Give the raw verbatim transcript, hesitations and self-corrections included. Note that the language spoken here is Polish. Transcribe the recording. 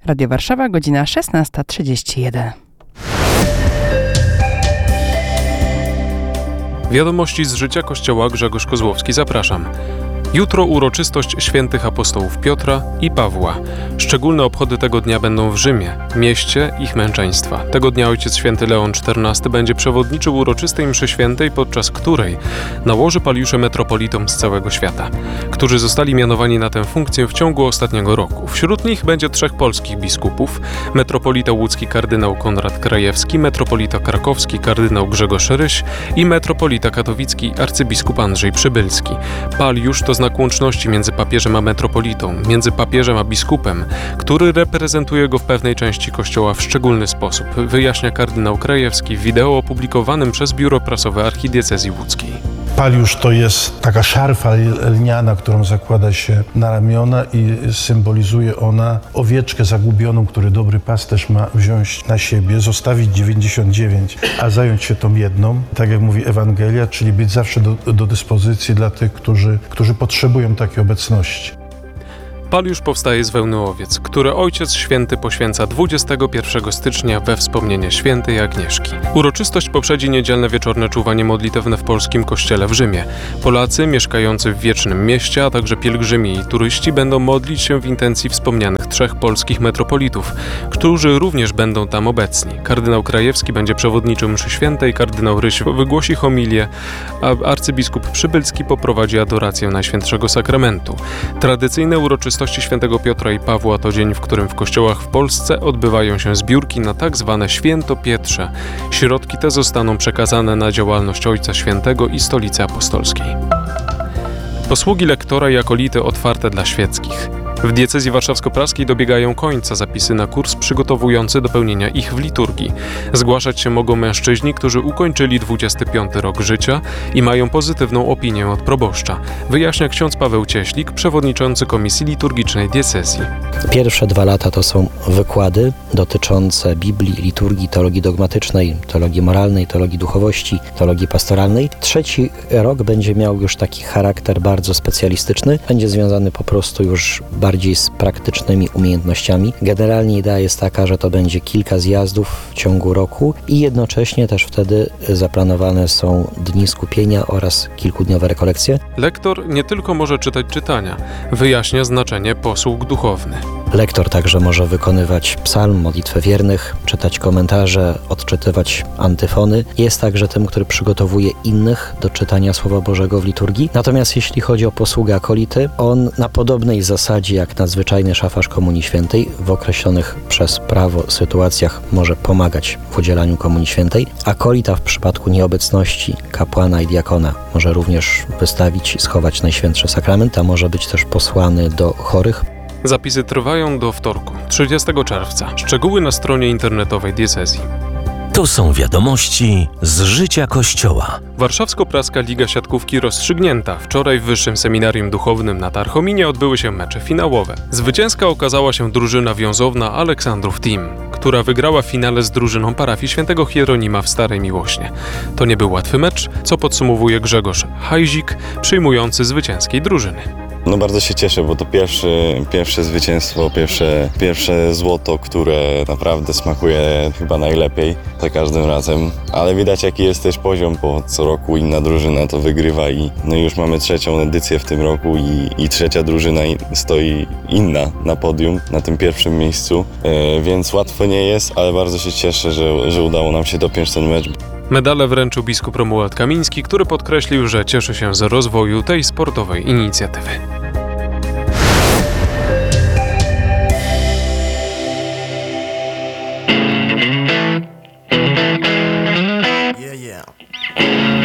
Radio Warszawa, godzina szesnasta trzydzieści jeden. Wiadomości z życia Kościoła. Grzegorz Kozłowski, zapraszam. Jutro uroczystość świętych apostołów Piotra i Pawła. Szczególne obchody tego dnia będą w Rzymie, mieście ich męczeństwa. Tego dnia Ojciec Święty Leon czternasty będzie przewodniczył uroczystej mszy świętej, podczas której nałoży paliusze metropolitom z całego świata, którzy zostali mianowani na tę funkcję w ciągu ostatniego roku. Wśród nich będzie trzech polskich biskupów: metropolita łódzki kardynał Konrad Krajewski, metropolita krakowski kardynał Grzegorz Ryś i metropolita katowicki arcybiskup Andrzej Przybylski. Paliusz to znak łączności między papieżem a metropolitą, między papieżem a biskupem, który reprezentuje go w pewnej części Kościoła w szczególny sposób, wyjaśnia kardynał Krajewski w wideo opublikowanym przez Biuro Prasowe Archidiecezji Łódzkiej. Paliusz to jest taka szarfa lniana, którą zakłada się na ramiona i symbolizuje ona owieczkę zagubioną, który dobry pasterz ma wziąć na siebie, zostawić dziewięćdziesiąt dziewięć, a zająć się tą jedną, tak jak mówi Ewangelia, czyli być zawsze do, do dyspozycji dla tych, którzy, którzy potrzebują takiej obecności. Paliusz powstaje z wełny owiec, które Ojciec Święty poświęca dwudziestego pierwszego stycznia we wspomnienie świętej Agnieszki. Uroczystość poprzedzi niedzielne wieczorne czuwanie modlitewne w polskim kościele w Rzymie. Polacy mieszkający w Wiecznym Mieście, a także pielgrzymi i turyści będą modlić się w intencji wspomnianych trzech polskich metropolitów, którzy również będą tam obecni. Kardynał Krajewski będzie przewodniczył mszy świętej, kardynał Ryś wygłosi homilię, a arcybiskup Przybylski poprowadzi adorację Najświętszego Sakramentu. Tradycyjne uroczystości Świętego Piotra i Pawła to dzień, w którym w kościołach w Polsce odbywają się zbiórki na tak zwane Święto Pietrze. Środki te zostaną przekazane na działalność Ojca Świętego i Stolicy Apostolskiej. Posługi lektora i akolity otwarte dla świeckich. W diecezji warszawsko-praskiej dobiegają końca zapisy na kurs przygotowujący do pełnienia ich w liturgii. Zgłaszać się mogą mężczyźni, którzy ukończyli dwudziesty piąty rok życia i mają pozytywną opinię od proboszcza, wyjaśnia ksiądz Paweł Cieślik, przewodniczący Komisji Liturgicznej Diecezji. Pierwsze dwa lata to są wykłady dotyczące Biblii, liturgii, teologii dogmatycznej, teologii moralnej, teologii duchowości, teologii pastoralnej. Trzeci rok będzie miał już taki charakter bardzo specjalistyczny, będzie związany po prostu już bardziej z praktycznymi umiejętnościami. Generalnie idea jest taka, że to będzie kilka zjazdów w ciągu roku i jednocześnie też wtedy zaplanowane są dni skupienia oraz kilkudniowe rekolekcje. Lektor nie tylko może czytać czytania, wyjaśnia znaczenie posług duchowny. Lektor także może wykonywać psalm, modlitwę wiernych, czytać komentarze, odczytywać antyfony. Jest także tym, który przygotowuje innych do czytania Słowa Bożego w liturgii. Natomiast jeśli chodzi o posługę akolity, on na podobnej zasadzie jak nadzwyczajny szafarz Komunii Świętej w określonych przez prawo sytuacjach może pomagać w udzielaniu Komunii Świętej. Akolita w przypadku nieobecności kapłana i diakona może również wystawić i schować Najświętszy Sakrament, a może być też posłany do chorych. Zapisy trwają do wtorku, trzydziestego czerwca. Szczegóły na stronie internetowej diecezji. To są wiadomości z życia Kościoła. Warszawsko-Praska Liga Siatkówki rozstrzygnięta. Wczoraj w Wyższym Seminarium Duchownym na Tarchominie odbyły się mecze finałowe. Zwycięska okazała się drużyna wiązowna Aleksandrów Team, która wygrała w finale z drużyną parafii Świętego Hieronima w Starej Miłośnie. To nie był łatwy mecz, co podsumowuje Grzegorz Hajzik, przyjmujący zwycięskiej drużyny. No bardzo się cieszę, bo to pierwszy, pierwsze zwycięstwo, pierwsze, pierwsze złoto, które naprawdę smakuje chyba najlepiej za każdym razem. Ale widać, jaki jest też poziom, bo co roku inna drużyna to wygrywa i no już mamy trzecią edycję w tym roku i, i trzecia drużyna stoi inna na podium, na tym pierwszym miejscu, e, więc łatwo nie jest, ale bardzo się cieszę, że, że udało nam się dopiąć ten mecz. Medale wręczył biskup Romuald Kamiński, który podkreślił, że cieszy się z rozwoju tej sportowej inicjatywy.